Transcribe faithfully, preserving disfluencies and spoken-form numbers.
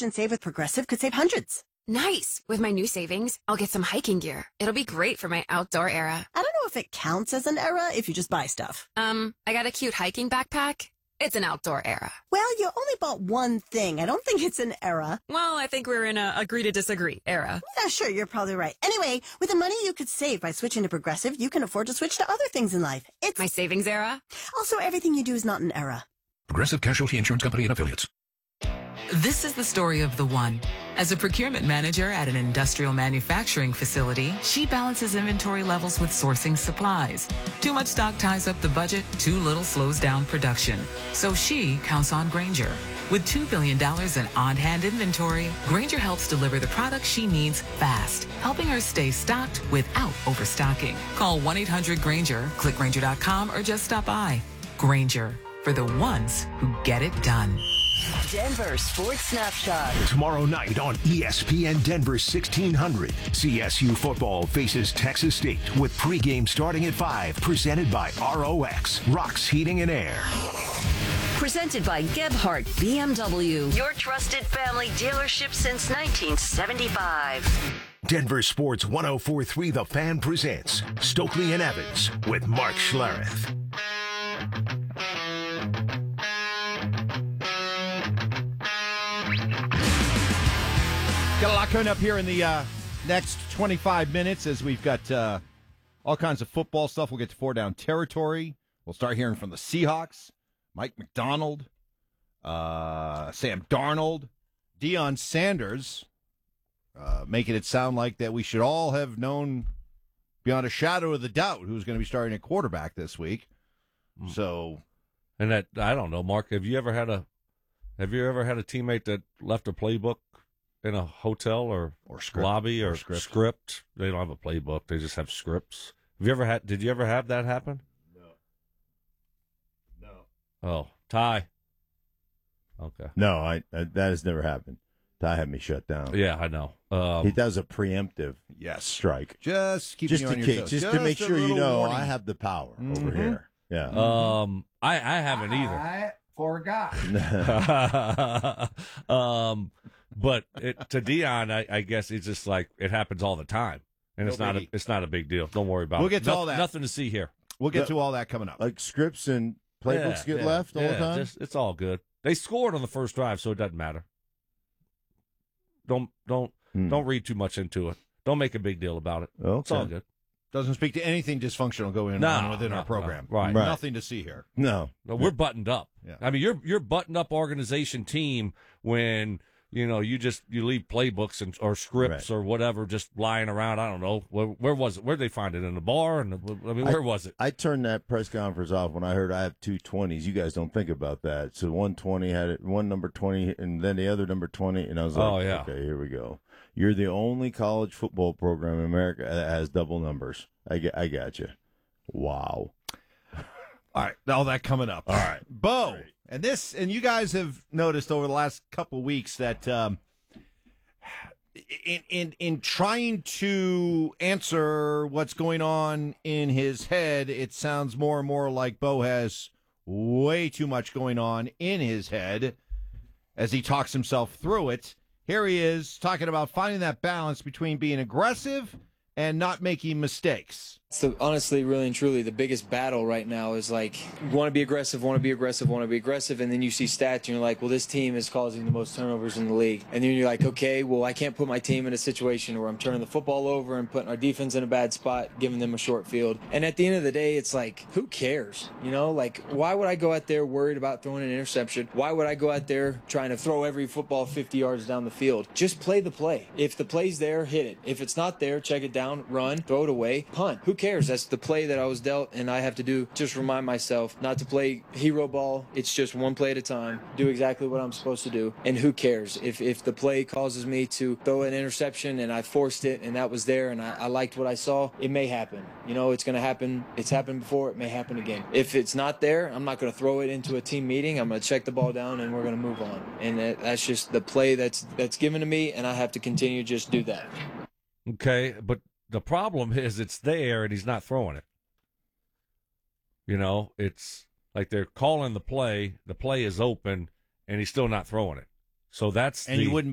switch and save with Progressive could save hundreds. Nice. With my new savings, I'll get some hiking gear. It'll be great for my outdoor era. I don't know if it counts as an era if you just buy stuff. Um, I got a cute hiking backpack. It's an outdoor era. Well, you only bought one thing. I don't think it's an era. Well, I think we're in a agree to disagree era. Yeah, sure, you're probably right. Anyway, with the money you could save by switching to Progressive, you can afford to switch to other things in life. It's my savings era. Also, everything you do is not an era. Progressive Casualty Insurance Company and Affiliates. This is the story of the one. As a procurement manager at an industrial manufacturing facility, she balances inventory levels with sourcing supplies. Too much stock ties up the budget, too little slows down production. So she counts on Grainger. With two billion dollars in on-hand inventory, Grainger helps deliver the products she needs fast, helping her stay stocked without overstocking. Call one eight hundred Grainger, click Grainger dot com, or just stop by. Grainger, for the ones who get it done. Denver Sports Snapshot. Tomorrow night on E S P N Denver sixteen hundred, C S U football faces Texas State with pregame starting at five, presented by R O X, Rocks Heating and Air. Presented by Gebhardt B M W, your trusted family dealership since nineteen seventy-five. Denver Sports one oh four point three The Fan presents Stokely and Evans with Mark Schlereth. Got a lot coming up here in the uh, next twenty-five minutes as we've got uh, all kinds of football stuff. We'll get to four down territory. We'll start hearing from the Seahawks, Mike McDonald, uh, Sam Darnold, Deion Sanders, uh, making it sound like that we should all have known beyond a shadow of the doubt who's going to be starting at quarterback this week. Mm. So, and that I don't know, Mark. Have you ever had a Have you ever had a teammate that left a playbook in a hotel or, or script, lobby or, or script. script? They don't have a playbook. They just have scripts. Have you ever had, did you ever have that happen? No. No. Oh, Ty. Okay. No, I, I that has never happened. Ty had me shut down. Yeah, I know. Um, he does a preemptive yes. strike. Just keep just you to on your keep, toes. Just, just to make sure you know warning. I have the power mm-hmm. over here. Yeah. Um, I, I haven't either. I forgot. um, but it, to Deion, I, I guess it's just like it happens all the time, and no it's not a, it's not a big deal. Don't worry about we'll it. We'll get to no, all that. Nothing to see here. We'll get the, to all that coming up. Like scripts and playbooks yeah, get yeah, left all yeah, the time. Just, it's all good. They scored on the first drive, so it doesn't matter. Don't don't hmm. don't read too much into it. Don't make a big deal about it. Okay. It's all good. Doesn't speak to anything dysfunctional going no, on within no, our program. No. Right. right. Nothing to see here. No. No, we're buttoned up. Yeah. I mean, you're you're buttoned up organization team when, you know, you just you leave playbooks and or scripts right. or whatever just lying around. I don't know. Where, where was it? Where'd they find it? In the bar? And I mean, where I, was it? I turned that press conference off when I heard I have two twenties. You guys don't think about that. So one twenty had it, one number twenty, and then the other number twenty, and I was like, oh, yeah. okay, here we go. You're the only college football program in America that has double numbers. I get, I got you. Wow. All right, all that coming up. All right, Bo, right. and this, and you guys have noticed over the last couple of weeks that um, in in in trying to answer what's going on in his head, it sounds more and more like Bo has way too much going on in his head as he talks himself through it. Here he is talking about finding that balance between being aggressive and not making mistakes. So honestly, really and truly, the biggest battle right now is like, want to be aggressive, want to be aggressive, want to be aggressive, and then you see stats and you're like, well, this team is causing the most turnovers in the league. And then you're like, okay, well, I can't put my team in a situation where I'm turning the football over and putting our defense in a bad spot, giving them a short field. And at the end of the day, it's like, who cares? You know, like, why would I go out there worried about throwing an interception? Why would I go out there trying to throw every football fifty yards down the field? Just play the play. If the play's there, hit it. If it's not there, check it down, run, throw it away, punt. Who cares? That's the play that I was dealt, and I have to do, just remind myself not to play hero ball. It's just one play at a time. Do exactly what I'm supposed to do, and who cares? If if the play causes me to throw an interception and I forced it and that was there and I, I liked what I saw, it may happen. You know, it's going to happen. It's happened before. It may happen again. If it's not there, I'm not going to throw it into a team meeting. I'm going to check the ball down and we're going to move on. And that, that's just the play that's that's given to me, and I have to continue to just do that. Okay, but the problem is it's there and he's not throwing it. You know, it's like they're calling the play, the play is open, and he's still not throwing it. So that's and the, you wouldn't